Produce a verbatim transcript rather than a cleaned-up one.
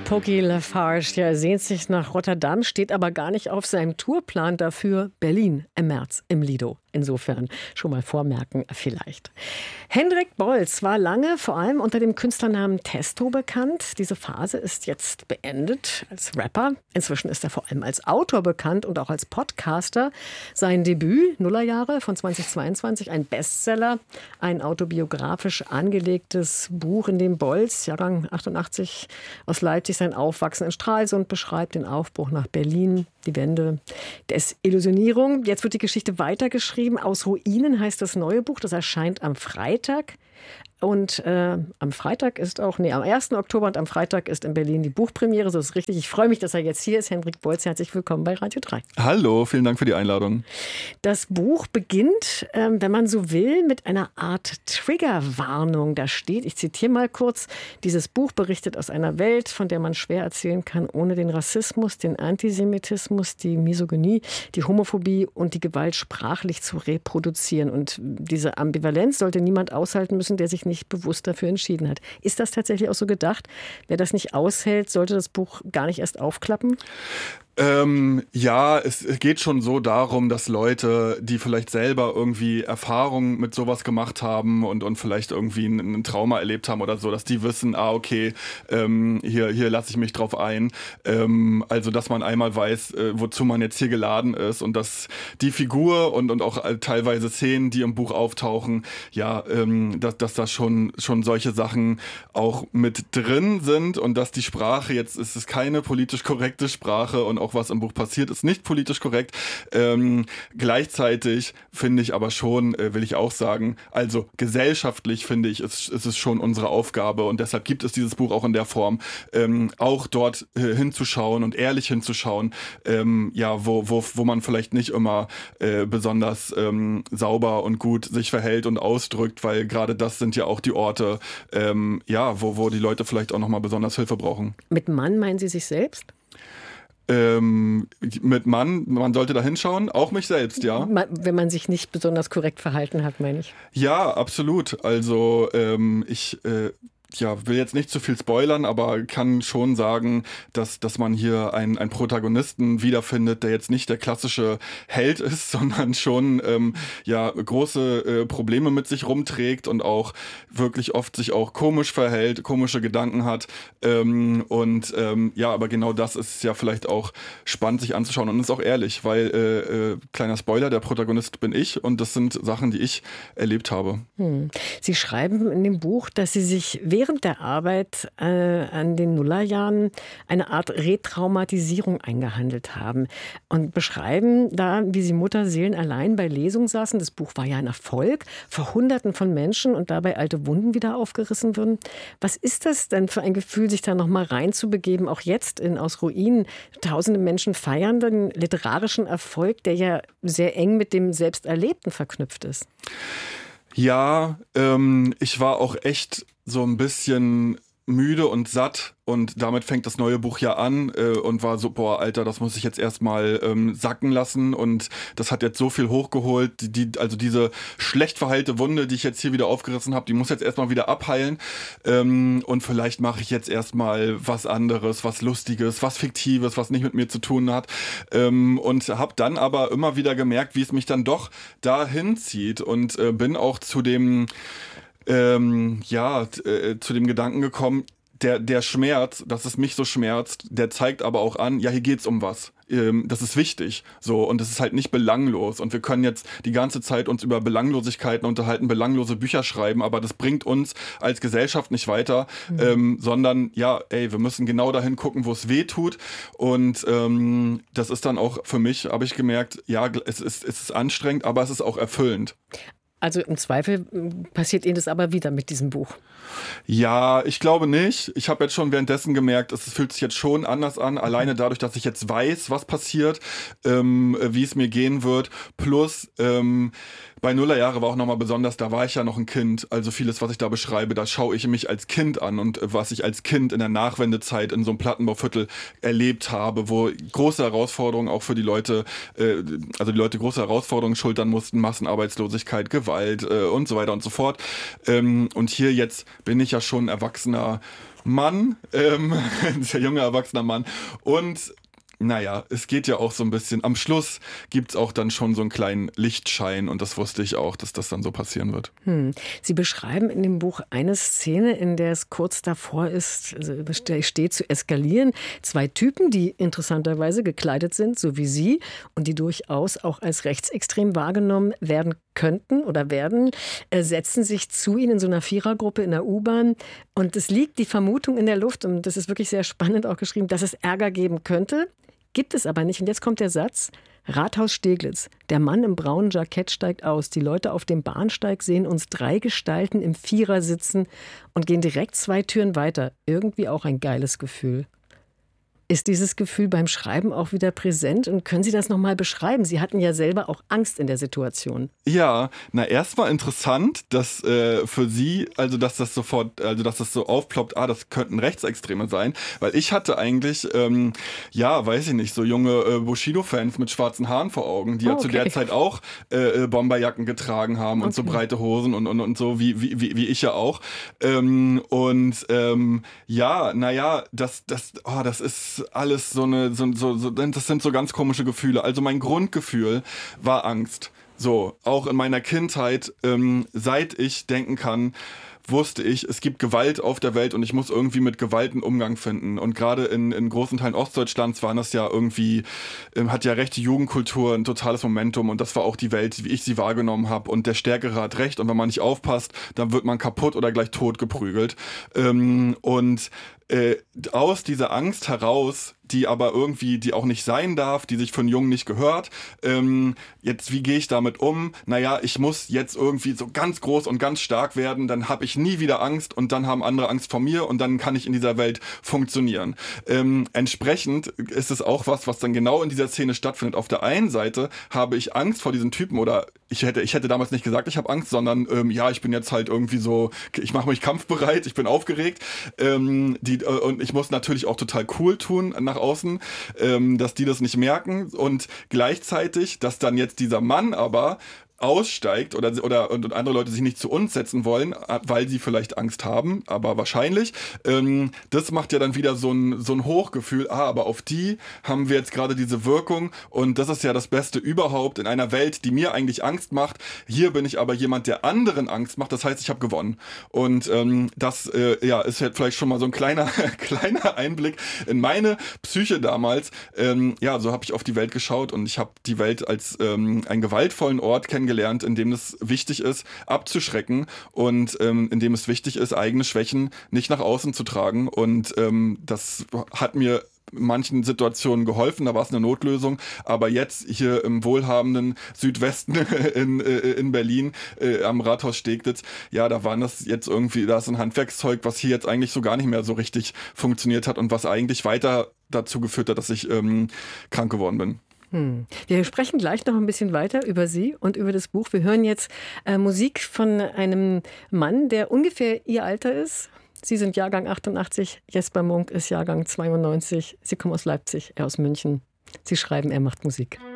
Poggy Lafarge, ja, er sehnt sich nach Rotterdam, steht aber gar nicht auf seinem Tourplan, dafür Berlin im März im Lido. Insofern schon mal vormerken vielleicht. Hendrik Bolz war lange vor allem unter dem Künstlernamen Testo bekannt. Diese Phase ist jetzt beendet als Rapper. Inzwischen ist er vor allem als Autor bekannt und auch als Podcaster. Sein Debüt, Nullerjahre von zweitausendzweiundzwanzig, ein Bestseller, ein autobiografisch angelegtes Buch, in dem Bolz, Jahrgang achtundachtzig, aus Leipzig sein Aufwachsen in Stralsund beschreibt, den Aufbruch nach Berlin, die Wende, Desillusionierung. Jetzt wird die Geschichte weitergeschrieben. Aus Ruinen heißt das neue Buch, das erscheint am Freitag. Und äh, am Freitag ist auch, nee, am ersten Oktober und am Freitag ist in Berlin die Buchpremiere, so ist es richtig. Ich freue mich, dass er jetzt hier ist. Hendrik Bolz, herzlich willkommen bei Radio drei. Hallo, vielen Dank für die Einladung. Das Buch beginnt, äh, wenn man so will, mit einer Art Triggerwarnung. Da steht, ich zitiere mal kurz, dieses Buch berichtet aus einer Welt, von der man schwer erzählen kann, ohne den Rassismus, den Antisemitismus, die Misogynie, die Homophobie und die Gewalt sprachlich zu reproduzieren. Und diese Ambivalenz sollte niemand aushalten müssen, der sich nicht bewusst dafür entschieden hat. Ist das tatsächlich auch so gedacht? Wer das nicht aushält, sollte das Buch gar nicht erst aufklappen? Ähm, ja, es geht schon so darum, dass Leute, die vielleicht selber irgendwie Erfahrungen mit sowas gemacht haben und, und vielleicht irgendwie ein, ein Trauma erlebt haben oder so, dass die wissen, ah, okay, ähm, hier, hier lasse ich mich drauf ein. Ähm, also, dass man einmal weiß, äh, wozu man jetzt hier geladen ist und dass die Figur und, und auch teilweise Szenen, die im Buch auftauchen, ja, ähm, dass, dass da schon, schon solche Sachen auch mit drin sind und dass die Sprache, jetzt ist es keine politisch korrekte Sprache und auch was im Buch passiert, ist nicht politisch korrekt. Ähm, gleichzeitig finde ich aber schon, äh, will ich auch sagen, also gesellschaftlich finde ich, ist, ist es schon unsere Aufgabe und deshalb gibt es dieses Buch auch in der Form, ähm, auch dort äh, hinzuschauen und ehrlich hinzuschauen, ähm, ja, wo, wo, wo man vielleicht nicht immer äh, besonders ähm, sauber und gut sich verhält und ausdrückt, weil gerade das sind ja auch die Orte, ähm, ja, wo, wo die Leute vielleicht auch nochmal besonders Hilfe brauchen. Mit Mann meinen Sie sich selbst? Ähm, mit Mann, man sollte da hinschauen, auch mich selbst, ja. Wenn man sich nicht besonders korrekt verhalten hat, meine ich. Ja, absolut. Also ähm, ich äh, ja, will jetzt nicht zu viel spoilern, aber kann schon sagen, dass, dass man hier einen, einen Protagonisten wiederfindet, der jetzt nicht der klassische Held ist, sondern schon ähm, ja, große äh, Probleme mit sich rumträgt und auch wirklich oft sich auch komisch verhält, komische Gedanken hat. Ähm, und ähm, ja, aber genau das ist ja vielleicht auch spannend, sich anzuschauen und ist auch ehrlich, weil, äh, äh, kleiner Spoiler, der Protagonist bin ich und das sind Sachen, die ich erlebt habe. Hm. Sie schreiben in dem Buch, dass Sie sich während der Arbeit äh, an den Nullerjahren eine Art Retraumatisierung eingehandelt haben und beschreiben da, wie Sie mutterseelenallein bei Lesungen saßen. Das Buch war ja ein Erfolg vor Hunderten von Menschen und dabei alte Wunden wieder aufgerissen würden. Was ist das denn für ein Gefühl, sich da noch mal reinzubegeben, auch jetzt in Aus Ruinen? Tausende Menschen feiern den literarischen Erfolg, der ja sehr eng mit dem Selbsterlebten verknüpft ist. Ja, ähm, ich war auch echt so ein bisschen müde und satt und damit fängt das neue Buch ja an äh, und war so, boah, Alter, das muss ich jetzt erstmal ähm, sacken lassen und das hat jetzt so viel hochgeholt, die, die, also diese schlecht verheilte Wunde, die ich jetzt hier wieder aufgerissen habe, die muss jetzt erstmal wieder abheilen ähm, und vielleicht mache ich jetzt erstmal was anderes, was Lustiges, was Fiktives, was nicht mit mir zu tun hat ähm, und habe dann aber immer wieder gemerkt, wie es mich dann doch dahin zieht und äh, bin auch zu dem Ähm, ja, äh, zu dem Gedanken gekommen, der, der Schmerz, dass es mich so schmerzt, der zeigt aber auch an, ja, hier geht's um was. Ähm, das ist wichtig, so, und das ist halt nicht belanglos und wir können jetzt die ganze Zeit uns über Belanglosigkeiten unterhalten, belanglose Bücher schreiben, aber das bringt uns als Gesellschaft nicht weiter, mhm. ähm, sondern, ja, ey, wir müssen genau dahin gucken, wo es weh tut und ähm, das ist dann auch für mich, habe ich gemerkt, ja, es ist, es ist anstrengend, aber es ist auch erfüllend. Also im Zweifel passiert Ihnen das aber wieder mit diesem Buch. Ja, ich glaube nicht. Ich habe jetzt schon währenddessen gemerkt, es fühlt sich jetzt schon anders an. Alleine dadurch, dass ich jetzt weiß, was passiert, ähm, wie es mir gehen wird. Plus, ähm, bei Nullerjahre war auch nochmal besonders, da war ich ja noch ein Kind. Also vieles, was ich da beschreibe, da schaue ich mich als Kind an und was ich als Kind in der Nachwendezeit in so einem Plattenbauviertel erlebt habe, wo große Herausforderungen auch für die Leute, äh, also die Leute große Herausforderungen schultern mussten, Massenarbeitslosigkeit, Gewalt äh, und so weiter und so fort. Ähm, und hier jetzt bin ich ja schon ein erwachsener Mann, ähm, der junge erwachsener Mann und naja, es geht ja auch so ein bisschen, am Schluss gibt es auch dann schon so einen kleinen Lichtschein und das wusste ich auch, dass das dann so passieren wird. Hm. Sie beschreiben in dem Buch eine Szene, in der es kurz davor ist, also steht zu eskalieren. Zwei Typen, die interessanterweise gekleidet sind, so wie Sie, und die durchaus auch als rechtsextrem wahrgenommen werden könnten oder werden, äh, setzen sich zu Ihnen in so einer Vierergruppe in der U-Bahn. Und es liegt die Vermutung in der Luft, und das ist wirklich sehr spannend auch geschrieben, dass es Ärger geben könnte. Gibt es aber nicht. Und jetzt kommt der Satz: Rathaus Steglitz. Der Mann im braunen Jackett steigt aus. Die Leute auf dem Bahnsteig sehen uns drei Gestalten im Vierer sitzen und gehen direkt zwei Türen weiter. Irgendwie auch ein geiles Gefühl. Ist dieses Gefühl beim Schreiben auch wieder präsent? Und können Sie das nochmal beschreiben? Sie hatten ja selber auch Angst in der Situation. Ja, na erstmal interessant, dass äh, für Sie, also dass das sofort, also dass das so aufploppt, ah, das könnten Rechtsextreme sein, weil ich hatte eigentlich, ähm, ja, weiß ich nicht, so junge äh, Bushido-Fans mit schwarzen Haaren vor Augen, die oh, okay. ja zu der Zeit auch äh, Bomberjacken getragen haben okay. und so breite Hosen und, und, und so, wie, wie, wie ich ja auch. Ähm, und ähm, ja, naja, das, das, oh, das ist alles so eine, so, so, so, das sind so ganz komische Gefühle. Also mein Grundgefühl war Angst. So, auch in meiner Kindheit, ähm, seit ich denken kann, wusste ich, es gibt Gewalt auf der Welt und ich muss irgendwie mit Gewalt einen Umgang finden. Und gerade in, in großen Teilen Ostdeutschlands waren das ja irgendwie, ähm, hat ja rechte Jugendkultur ein totales Momentum und das war auch die Welt, wie ich sie wahrgenommen habe. Und der Stärkere hat recht und wenn man nicht aufpasst, dann wird man kaputt oder gleich tot geprügelt. Ähm, und äh, aus dieser Angst heraus, die aber irgendwie, die auch nicht sein darf, die sich von Jungen nicht gehört. Ähm, jetzt, wie gehe ich damit um? Naja, ich muss jetzt irgendwie so ganz groß und ganz stark werden, dann habe ich nie wieder Angst und dann haben andere Angst vor mir und dann kann ich in dieser Welt funktionieren. Ähm, entsprechend ist es auch was, was dann genau in dieser Szene stattfindet. Auf der einen Seite habe ich Angst vor diesen Typen oder ich hätte, ich hätte damals nicht gesagt, ich habe Angst, sondern ähm, ja, ich bin jetzt halt irgendwie so, ich mache mich kampfbereit, ich bin aufgeregt. Ähm, die, äh, und ich muss natürlich auch total cool tun nach außen, ähm, dass die das nicht merken und gleichzeitig, dass dann jetzt dieser Mann aber aussteigt oder, oder und andere Leute sich nicht zu uns setzen wollen, weil sie vielleicht Angst haben, aber wahrscheinlich. Ähm, das macht ja dann wieder so ein, so ein Hochgefühl, ah, aber auf die haben wir jetzt gerade diese Wirkung und das ist ja das Beste überhaupt in einer Welt, die mir eigentlich Angst macht. Hier bin ich aber jemand, der anderen Angst macht, das heißt, ich habe gewonnen. Und ähm, das äh, ja, ist jetzt vielleicht schon mal so ein kleiner, kleiner Einblick in meine Psyche damals. Ähm, ja, so habe ich auf die Welt geschaut und ich habe die Welt als ähm, einen gewaltvollen Ort kennengelernt, gelernt, in dem es wichtig ist, abzuschrecken und ähm, in dem es wichtig ist, eigene Schwächen nicht nach außen zu tragen. Und ähm, das hat mir in manchen Situationen geholfen, da war es eine Notlösung, aber jetzt hier im wohlhabenden Südwesten in, in Berlin äh, am Rathaus Steglitz, ja, da waren das jetzt irgendwie, da ist ein Handwerkszeug, was hier jetzt eigentlich so gar nicht mehr so richtig funktioniert hat und was eigentlich weiter dazu geführt hat, dass ich ähm, krank geworden bin. Hm. Wir sprechen gleich noch ein bisschen weiter über Sie und über das Buch. Wir hören jetzt äh, Musik von einem Mann, der ungefähr Ihr Alter ist. Sie sind Jahrgang achtundachtzig, Jesper Munk ist Jahrgang zweiundneunzig. Sie kommen aus Leipzig, er aus München. Sie schreiben, er macht Musik.